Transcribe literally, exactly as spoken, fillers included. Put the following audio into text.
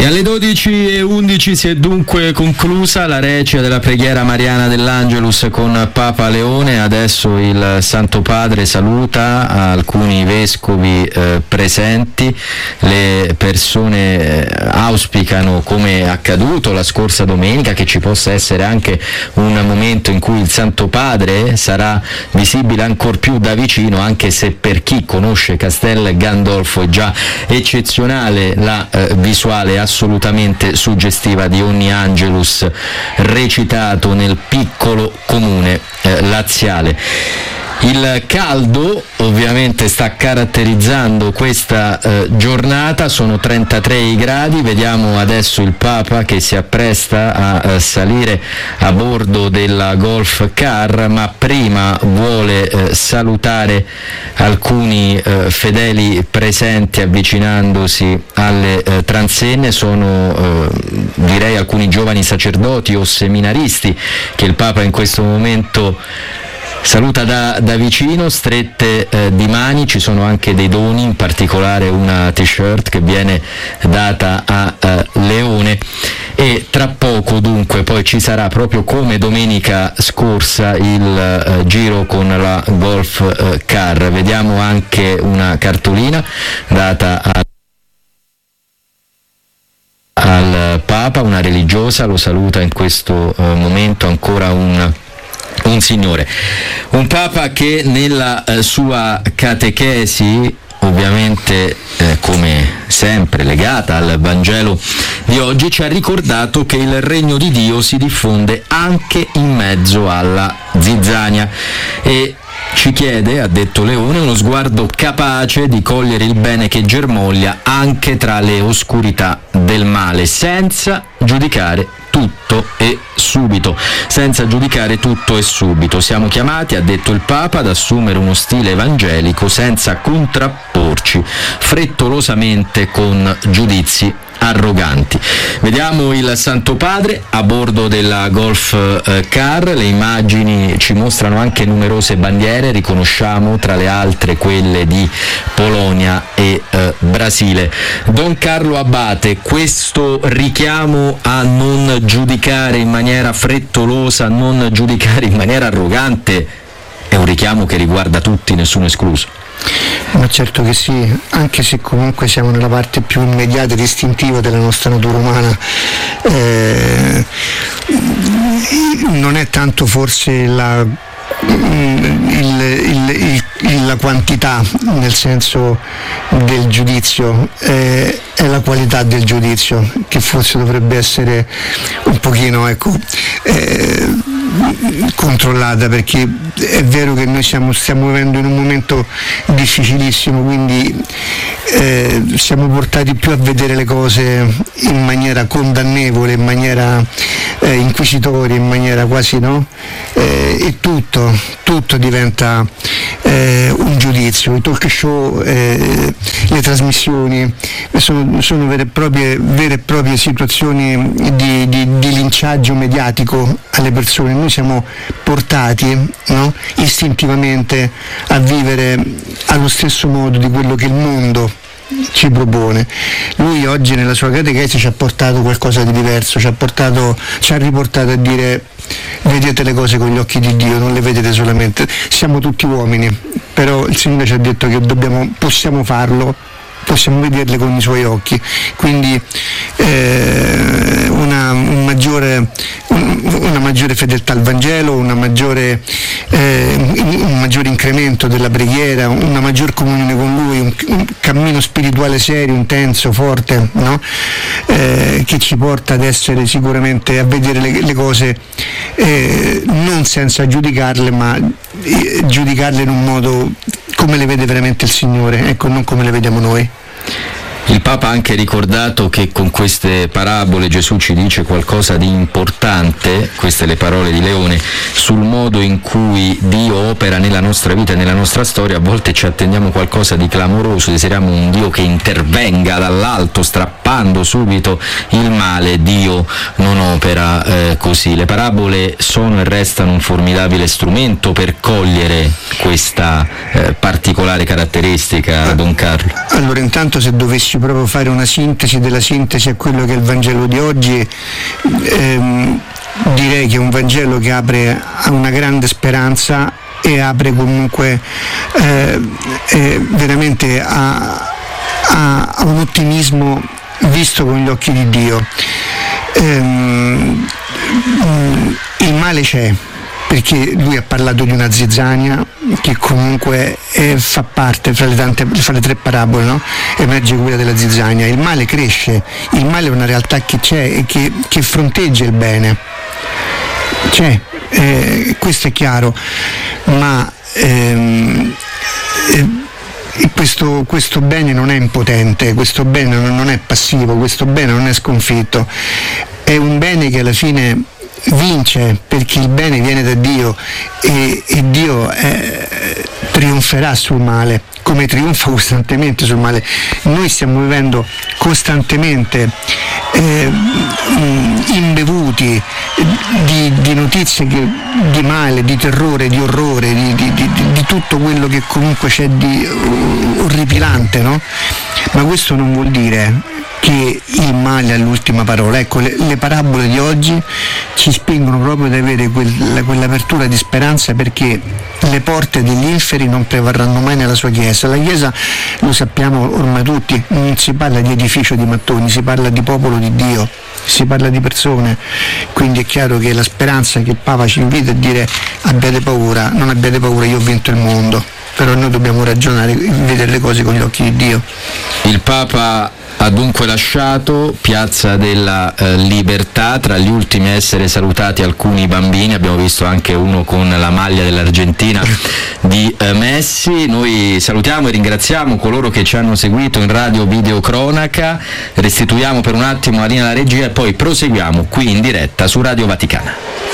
E alle dodici e undici si è dunque conclusa la recia della preghiera mariana dell'Angelus con Papa Leone. Adesso il Santo Padre saluta alcuni vescovi eh, presenti. Le persone eh, auspicano, come è accaduto la scorsa domenica, che ci possa essere anche un momento in cui il Santo Padre sarà visibile ancor più da vicino, anche se per chi conosce Castel Gandolfo è già eccezionale la eh, visuale assolutamente suggestiva di ogni Angelus recitato nel piccolo comune eh, laziale. Il caldo ovviamente sta caratterizzando questa eh, giornata, sono trentatré i gradi, vediamo adesso il Papa che si appresta a, a salire a bordo della Golf Car, ma prima vuole eh, salutare alcuni eh, fedeli presenti avvicinandosi alle eh, transenne. Sono eh, direi alcuni giovani sacerdoti o seminaristi che il Papa in questo momento saluta da, da vicino, strette eh, di mani. Ci sono anche dei doni, in particolare una t-shirt che viene data a eh, Leone, e tra poco dunque poi ci sarà, proprio come domenica scorsa, il eh, giro con la Golf eh, Car. Vediamo anche una cartolina data a al Papa, una religiosa lo saluta in questo eh, momento ancora un un signore, un Papa che nella eh, sua catechesi, ovviamente eh, come sempre legata al Vangelo di oggi, ci ha ricordato che il regno di Dio si diffonde anche in mezzo alla zizzania e ci chiede, ha detto Leone, uno sguardo capace di cogliere il bene che germoglia anche tra le oscurità del male, senza giudicare tutto e subito, senza giudicare tutto e subito. Siamo chiamati, ha detto il Papa, ad assumere uno stile evangelico senza contrapporci frettolosamente con giudizi arroganti. Vediamo il Santo Padre a bordo della Golf eh, Car, le immagini ci mostrano anche numerose bandiere, riconosciamo tra le altre quelle di Polonia e eh, Brasile. Don Carlo Abate, questo richiamo a non giudicare in maniera frettolosa, a non giudicare in maniera arrogante, è un richiamo che riguarda tutti, nessuno escluso. Ma certo che sì, anche se comunque siamo nella parte più immediata ed istintiva della nostra natura umana. Eh, non è tanto forse la, il, il, il, la quantità, nel senso del giudizio, eh, è la qualità del giudizio che forse dovrebbe essere un pochino, ecco, eh, controllata, perché è vero che noi siamo, stiamo vivendo in un momento difficilissimo, quindi eh, siamo portati più a vedere le cose in maniera condannevole, in maniera eh, inquisitoria, in maniera quasi, no? Eh, e tutto, tutto diventa eh, un giudizio. I talk show, eh, le trasmissioni sono, sono vere e proprie, vere e proprie situazioni di, di, di linciaggio mediatico alle persone. Noi siamo portati, no, istintivamente a vivere allo stesso modo di quello che il mondo ci propone. Lui oggi nella sua catechesi ci ha portato qualcosa di diverso, ci ha portato, ci ha riportato a dire: vedete le cose con gli occhi di Dio, non le vedete solamente. Siamo tutti uomini, però il Signore ci ha detto che dobbiamo, possiamo farlo, possiamo vederle con i suoi occhi, quindi eh, una, un maggiore, un, una maggiore fedeltà al Vangelo, una maggiore, eh, un maggiore incremento della preghiera, una maggior comunione con Lui, un, un cammino spirituale serio, intenso, forte, no? eh, che ci porta ad essere sicuramente, a vedere le, le cose eh, non senza giudicarle, ma eh, giudicarle in un modo come le vede veramente il Signore, ecco, non come le vediamo noi. Il Papa ha anche ricordato che con queste parabole Gesù ci dice qualcosa di importante, queste le parole di Leone, sul modo in cui Dio opera nella nostra vita e nella nostra storia. A volte ci attendiamo qualcosa di clamoroso, desideriamo un Dio che intervenga dall'alto strappando subito il male. Dio non opera eh, così. Le parabole sono e restano un formidabile strumento per cogliere questa eh, particolare caratteristica, Don Carlo. Allora, intanto, se dovessi dovessi proprio fare una sintesi della sintesi a quello che è il Vangelo di oggi, ehm, direi che è un Vangelo che apre a una grande speranza e apre comunque eh, eh, veramente a, a, a un ottimismo visto con gli occhi di Dio. Ehm, il male c'è, perché lui ha parlato di una zizzania che comunque è, fa parte fra le, tante, fra le tre parabole, no? Emerge quella della zizzania. Il male cresce, il male è una realtà che c'è e che, che fronteggia il bene, c'è, eh, questo è chiaro, ma ehm, eh, questo, questo bene non è impotente, questo bene non è passivo, questo bene non è sconfitto, è un bene che alla fine vince, perché il bene viene da Dio e, e Dio eh, trionferà sul male, come trionfa costantemente sul male. Noi stiamo vivendo costantemente eh, imbevuti di, di notizie che, di male, di terrore, di orrore, di, di, di, di tutto quello che comunque c'è di orripilante, no? Ma questo non vuol dire che il male ha l'ultima parola. Ecco, le, le parabole di oggi ci spingono proprio ad avere quella, quell'apertura di speranza, perché le porte degli inferi non prevarranno mai nella sua Chiesa. La Chiesa, lo sappiamo ormai tutti, non si parla di edificio di mattoni, si parla di popolo di Dio, si parla di persone, quindi è chiaro che la speranza che il Papa ci invita a dire: abbiate paura, non abbiate paura, io ho vinto il mondo. Però noi dobbiamo ragionare, vedere le cose con gli occhi di Dio. Il Papa ha dunque lasciato Piazza della eh, Libertà, tra gli ultimi a essere salutati alcuni bambini, abbiamo visto anche uno con la maglia dell'Argentina di eh, Messi. Noi salutiamo e ringraziamo coloro che ci hanno seguito in radio video cronaca, restituiamo per un attimo la linea alla regia e poi proseguiamo qui in diretta su Radio Vaticana.